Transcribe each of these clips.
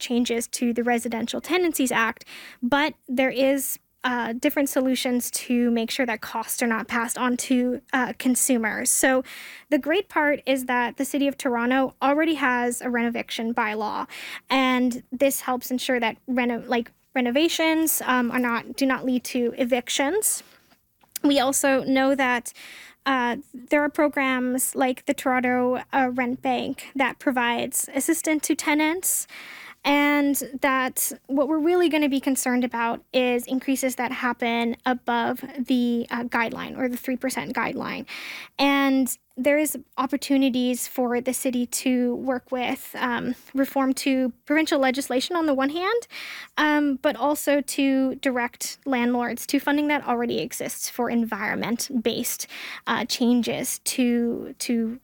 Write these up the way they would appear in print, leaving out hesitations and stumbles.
changes to the Residential Tenancies Act, but there is different solutions to make sure that costs are not passed on to consumers. So the great part is that the City of Toronto already has a renoviction bylaw, and this helps ensure that renovations do not lead to evictions. We also know that there are programs like the Toronto Rent Bank that provides assistance to tenants, and that what we're really going to be concerned about is increases that happen above the guideline, or the 3% guideline. And there is opportunities for the city to work with reform to provincial legislation on the one hand, but also to direct landlords to funding that already exists for environment-based changes to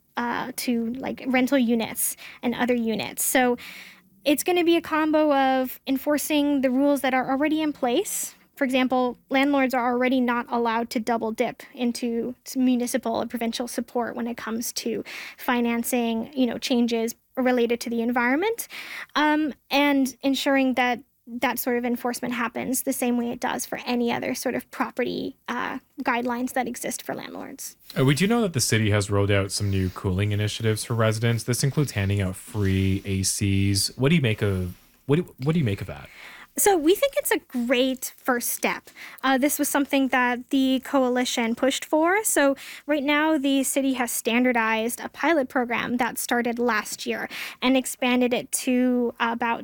like rental units and other units. So it's going to be a combo of enforcing the rules that are already in place. For example, landlords are already not allowed to double dip into municipal or provincial support when it comes to financing, changes related to the environment, and ensuring that that sort of enforcement happens the same way it does for any other sort of property guidelines that exist for landlords. We do know that the city has rolled out some new cooling initiatives for residents. This includes handing out free ACs. What do you make of that? So we think it's a great first step. This was something that the coalition pushed for. So right now, the city has standardized a pilot program that started last year and expanded it to about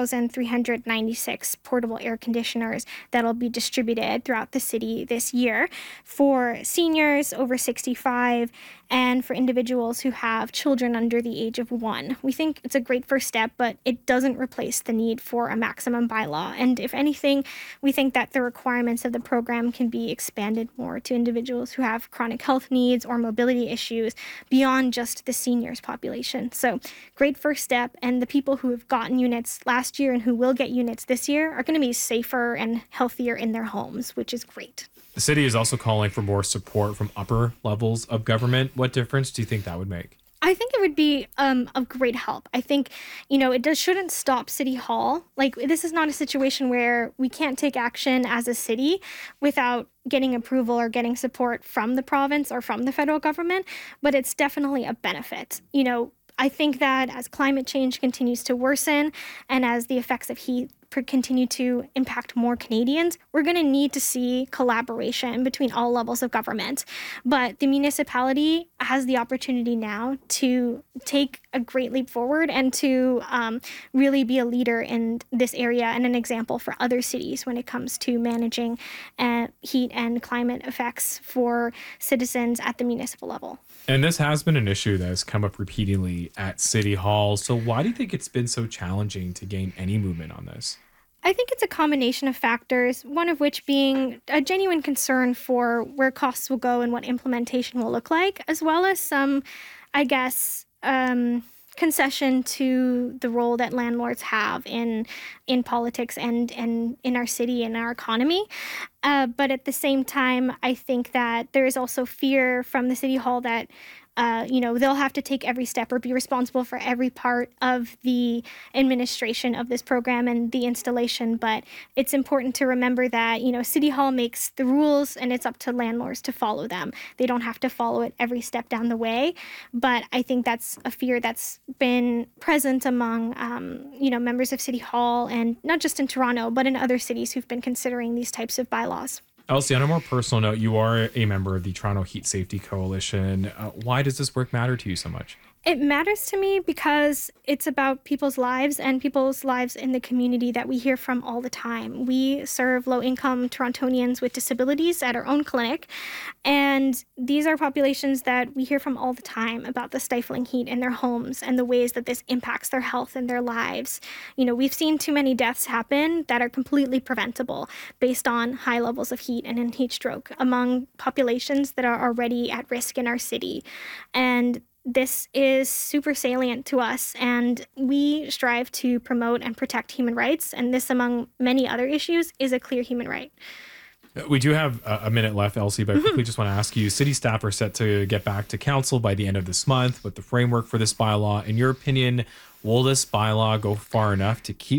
2,396 portable air conditioners that'll be distributed throughout the city this year for seniors over 65 and for individuals who have children under the age of 1. We think it's a great first step, but it doesn't replace the need for a maximum bylaw. And if anything, we think that the requirements of the program can be expanded more to individuals who have chronic health needs or mobility issues beyond just the seniors population. So great first step. And the people who have gotten units last year and who will get units this year are going to be safer and healthier in their homes, which is great. The city is also calling for more support from upper levels of government. What difference do you think that would make? I think it would be of great help. I think, it shouldn't stop City Hall. Like, this is not a situation where we can't take action as a city without getting approval or getting support from the province or from the federal government, but it's definitely a benefit. I think that as climate change continues to worsen and as the effects of heat continue to impact more Canadians, we're going to need to see collaboration between all levels of government. But the municipality has the opportunity now to take a great leap forward and to really be a leader in this area and an example for other cities when it comes to managing heat and climate effects for citizens at the municipal level. And this has been an issue that has come up repeatedly at City Hall. So why do you think it's been so challenging to gain any movement on this? I think it's a combination of factors, one of which being a genuine concern for where costs will go and what implementation will look like, as well as some, concession to the role that landlords have in politics and in our city and our economy. But at the same time, I think that there is also fear from the City Hall that they'll have to take every step or be responsible for every part of the administration of this program and the installation. But it's important to remember that, City Hall makes the rules and it's up to landlords to follow them. They don't have to follow it every step down the way. But I think that's a fear that's been present among, members of City Hall, and not just in Toronto, but in other cities who've been considering these types of bylaws. Elsie, on a more personal note, you are a member of the Toronto Heat Safety Coalition. Why does this work matter to you so much? It matters to me because it's about people's lives and people's lives in the community that we hear from all the time. We serve low-income Torontonians with disabilities at our own clinic, and these are populations that we hear from all the time about the stifling heat in their homes and the ways that this impacts their health and their lives. We've seen too many deaths happen that are completely preventable based on high levels of heat and in heat stroke among populations that are already at risk in our city. And this is super salient to us, and we strive to promote and protect human rights, and this, among many other issues, is a clear human right. We do have a minute left, Elsie, but I quickly just want to ask you, city staff are set to get back to council by the end of this month with the framework for this bylaw. In your opinion, will this bylaw go far enough to keep